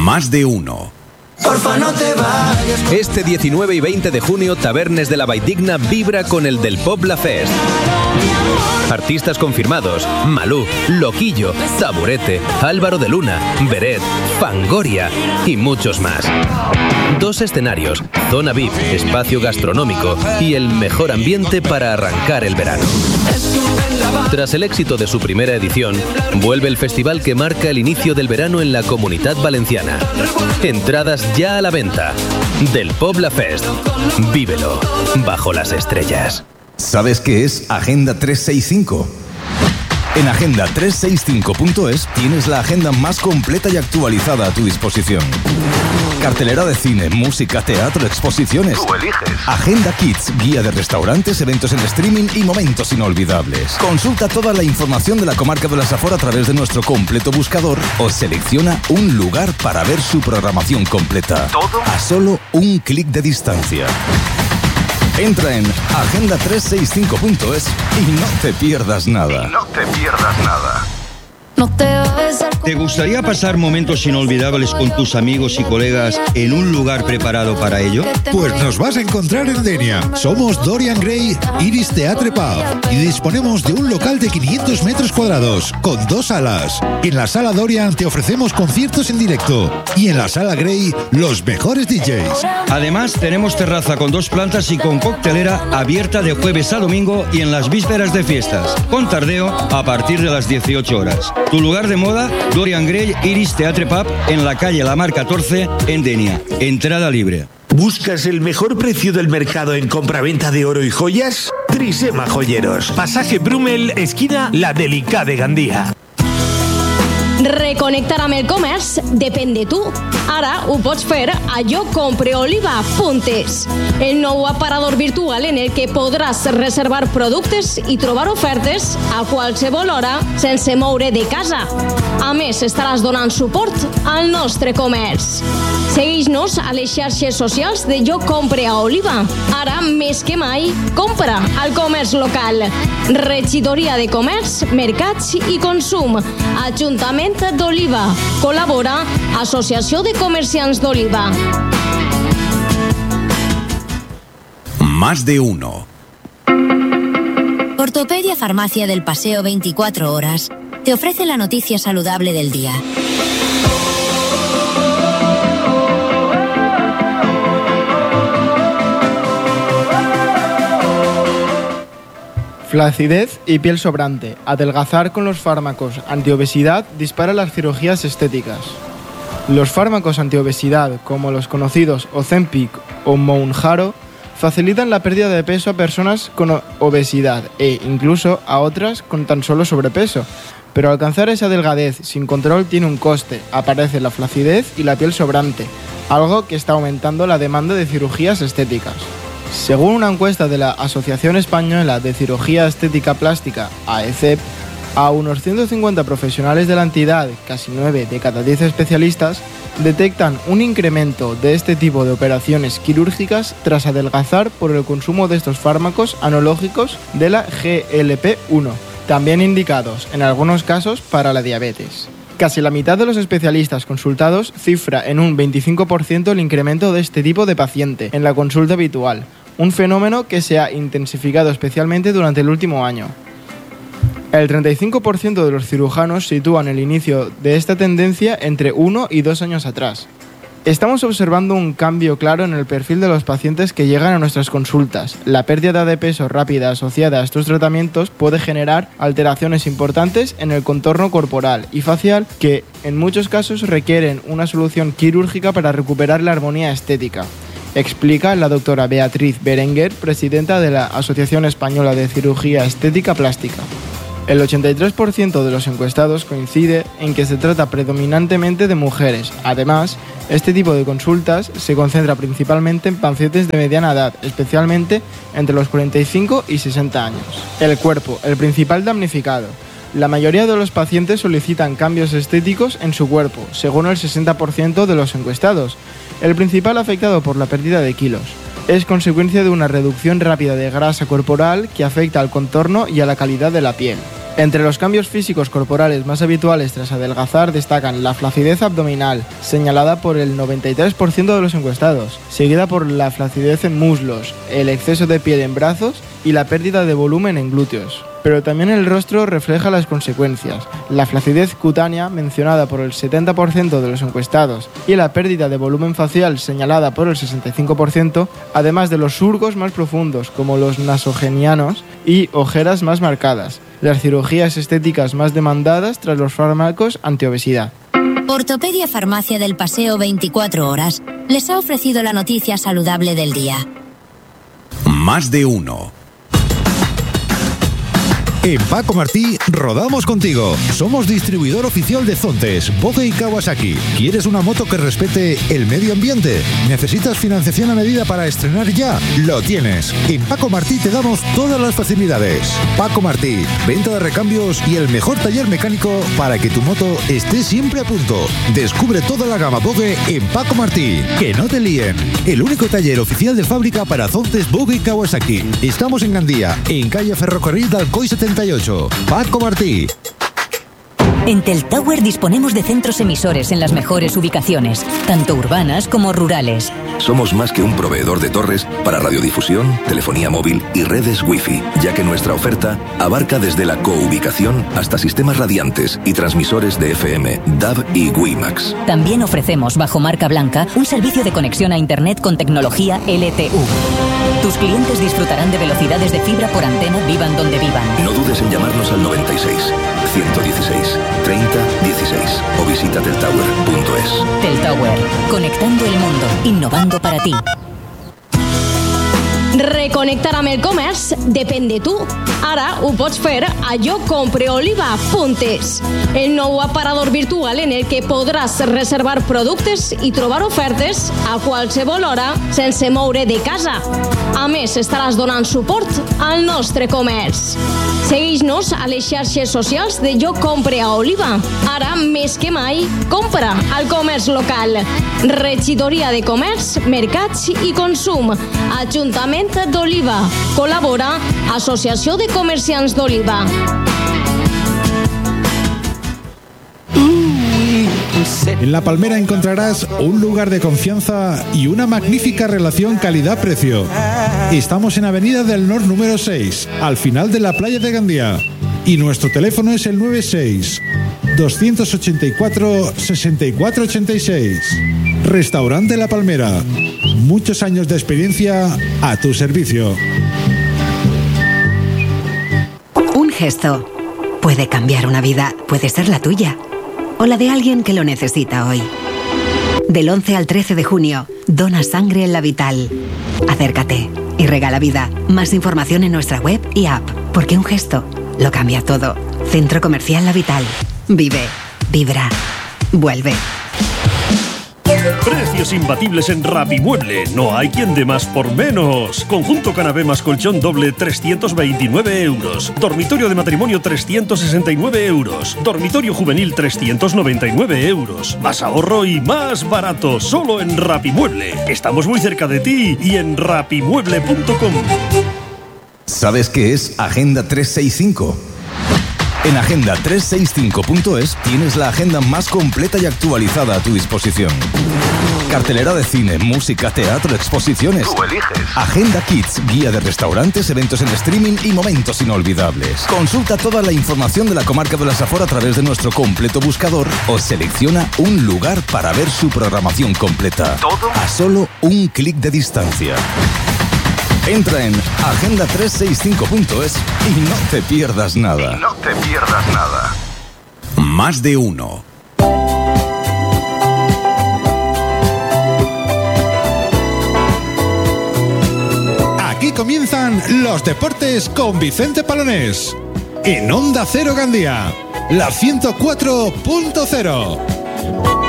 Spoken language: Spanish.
Más de uno. Porfa, no te vayas. Este 19 y 20 de junio, Tabernes de la Valldigna vibra con el Del Pobla Fest. Artistas confirmados: Malú, Loquillo, Taburete, Álvaro de Luna, Beret, Fangoria y muchos más. 2 escenarios, zona VIP, espacio gastronómico y el mejor ambiente para arrancar el verano. Tras el éxito de su primera edición, vuelve el festival que marca el inicio del verano en la Comunitat Valenciana. Entradas ya a la venta. Del Pobla Fest. Vívelo bajo las estrellas. ¿Sabes qué es Agenda 365? En agenda365.es tienes la agenda más completa y actualizada a tu disposición. Cartelera de cine, música, teatro, exposiciones. Tú eliges. Agenda Kids, guía de restaurantes, eventos en streaming y momentos inolvidables. Consulta toda la información de la comarca de la Safor a través de nuestro completo buscador o selecciona un lugar para ver su programación completa. ¿Todo? A solo un clic de distancia. Entra en agenda365.es y no te pierdas nada. ¿Te gustaría pasar momentos inolvidables con tus amigos y colegas en un lugar preparado para ello? Pues nos vas a encontrar en Denia. Somos Dorian Gray Iris Theatre Pub y disponemos de un local de 500 metros cuadrados con 2 salas. En la sala Dorian te ofrecemos conciertos en directo y en la sala Gray los mejores DJs. Además, tenemos terraza con 2 plantas y con coctelera abierta de jueves a domingo y en las vísperas de fiestas, con tardeo a partir de las 18 horas. Tu lugar de moda, Dorian Gray Iris Theatre Pub, en la calle La Mar 14, en Denia. Entrada libre. ¿Buscas el mejor precio del mercado en compraventa de oro y joyas? Trisema Joyeros. Pasaje Brumel, esquina La Delicada de Gandía. Reconnectar amb el comerç depèn de tu. Ara ho pots fer a jocompreoliva.es, el nou aparador virtual en el que podràs reservar productes i trobar ofertes a qualsevol hora sense moure de casa. A més, estaràs donant suport al nostre comerç. Segueix-nos a les xarxes socials de Jo Compre a Oliva. Ara, més que mai, compra al comerç local. Regidoria de Comerç, Mercats i Consum. Ajuntament d'Oliva. Col·labora Associació de Comerciants d'Oliva. Más de uno. Ortopedia Farmacia del Paseo 24 Horas te ofrece la noticia saludable del día. Flacidez y piel sobrante. Adelgazar con los fármacos antiobesidad dispara las cirugías estéticas. Los fármacos antiobesidad, como los conocidos Ozempic o Mounjaro, facilitan la pérdida de peso a personas con obesidad e incluso a otras con tan solo sobrepeso. Pero alcanzar esa delgadez sin control tiene un coste. Aparece la flacidez y la piel sobrante, algo que está aumentando la demanda de cirugías estéticas. Según una encuesta de la Asociación Española de Cirugía Estética Plástica, AECEP, a unos 150 profesionales de la entidad, casi 9 de cada 10 especialistas, detectan un incremento de este tipo de operaciones quirúrgicas tras adelgazar por el consumo de estos fármacos analógicos de la GLP-1, también indicados en algunos casos para la diabetes. Casi la mitad de los especialistas consultados cifra en un 25% el incremento de este tipo de paciente en la consulta habitual, un fenómeno que se ha intensificado especialmente durante el último año. El 35% de los cirujanos sitúan el inicio de esta tendencia entre 1 y 2 años atrás. Estamos observando un cambio claro en el perfil de los pacientes que llegan a nuestras consultas. La pérdida de peso rápida asociada a estos tratamientos puede generar alteraciones importantes en el contorno corporal y facial que, en muchos casos, requieren una solución quirúrgica para recuperar la armonía estética, explica la doctora Beatriz Berenguer, presidenta de la Asociación Española de Cirugía Estética Plástica. El 83% de los encuestados coincide en que se trata predominantemente de mujeres. Además, este tipo de consultas se concentra principalmente en pacientes de mediana edad, especialmente entre los 45 y 60 años. El cuerpo, el principal damnificado. La mayoría de los pacientes solicitan cambios estéticos en su cuerpo, según el 60% de los encuestados. El principal afectado por la pérdida de kilos. Es consecuencia de una reducción rápida de grasa corporal que afecta al contorno y a la calidad de la piel. Entre los cambios físicos corporales más habituales tras adelgazar destacan la flacidez abdominal, señalada por el 93% de los encuestados, seguida por la flacidez en muslos, el exceso de piel en brazos y la pérdida de volumen en glúteos. Pero también el rostro refleja las consecuencias. La flacidez cutánea, mencionada por el 70% de los encuestados, y la pérdida de volumen facial, señalada por el 65%, además de los surcos más profundos, como los nasogenianos, y ojeras más marcadas. Las cirugías estéticas más demandadas tras los fármacos antiobesidad. Ortopedia Farmacia del Paseo 24 Horas les ha ofrecido la noticia saludable del día. Más de uno. En Paco Martí rodamos contigo. Somos distribuidor oficial de Zontes, Boge y Kawasaki. ¿Quieres una moto que respete el medio ambiente? ¿Necesitas financiación a medida para estrenar ya? Lo tienes. En Paco Martí te damos todas las facilidades. Paco Martí, venta de recambios y el mejor taller mecánico para que tu moto esté siempre a punto. Descubre toda la gama Boge en Paco Martí. Que no te líen. El único taller oficial de fábrica para Zontes, Boge y Kawasaki. Estamos en Gandía, en calle Ferrocarril de Alcoy 78. Paco Martí. En Teltower disponemos de centros emisores en las mejores ubicaciones, tanto urbanas como rurales. Somos más que un proveedor de torres para radiodifusión, telefonía móvil y redes Wi-Fi, ya que nuestra oferta abarca desde la coubicación hasta sistemas radiantes y transmisores de FM, DAB y WiMAX. También ofrecemos, bajo marca blanca, un servicio de conexión a Internet con tecnología LTU. Tus clientes disfrutarán de velocidades de fibra por antena, vivan donde vivan. No dudes en llamarnos al 96 116 30 16 o visita teltower.es. Teltower, conectando el mundo, innovando para ti. Reconnectar amb el comerç depèn de tu. Ara ho pots fer a jocompreoliva.es, el nou aparador virtual en el que podràs reservar productes i trobar ofertes a qualsevol hora sense moure de casa. A més, estaràs donant suport al nostre comerç. Segueix-nos a les xarxes socials de Jo Compre a Oliva. Ara, més que mai, compra al comerç local. Regidoria de Comerç, Mercats i Consum. Ajuntament d'Oliva. Col·labora Associació de Comerciants d'Oliva. En La Palmera encontrarás un lugar de confianza y una magnífica relación calidad-precio. Estamos en Avenida del Nor número 6, al final de la playa de Gandía. Y nuestro teléfono es el 96 284 6486. Restaurante La Palmera. Muchos años de experiencia a tu servicio. Un gesto puede cambiar una vida, puede ser la tuya o la de alguien que lo necesita hoy. Del 11 al 13 de junio, dona sangre en La Vital. Acércate y regala vida. Más información en nuestra web y app, porque un gesto lo cambia todo. Centro Comercial La Vital. Vive, vibra, vuelve. Precios imbatibles en Rapimueble. No hay quien dé más por menos. Conjunto canapé más colchón doble 329 euros. Dormitorio de matrimonio 369 euros. Dormitorio juvenil 399 euros. Más ahorro y más barato. Solo en Rapimueble. Estamos muy cerca de ti y en rapimueble.com. ¿Sabes qué es Agenda 365? En agenda365.es tienes la agenda más completa y actualizada a tu disposición. Cartelera de cine, música, teatro, exposiciones. Tú eliges. Agenda Kids, guía de restaurantes, eventos en streaming y momentos inolvidables. Consulta toda la información de la comarca de la Safor a través de nuestro completo buscador o selecciona un lugar para ver su programación completa. ¿Todo? A solo un clic de distancia. Entra en agenda365.es y no te pierdas nada. Más de uno. Aquí comienzan los deportes con Vicente Palonés. En Onda Cero Gandía, la 104.0.